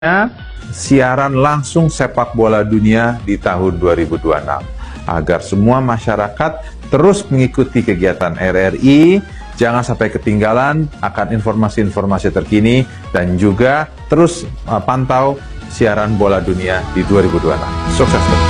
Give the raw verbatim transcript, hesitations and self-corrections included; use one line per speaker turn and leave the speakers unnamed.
siaran langsung sepak bola dunia di tahun dua ribu dua puluh enam agar semua masyarakat terus mengikuti kegiatan R R I, jangan sampai ketinggalan akan informasi-informasi terkini dan juga terus uh, pantau siaran bola dunia di dua ribu dua puluh enam. Sukses.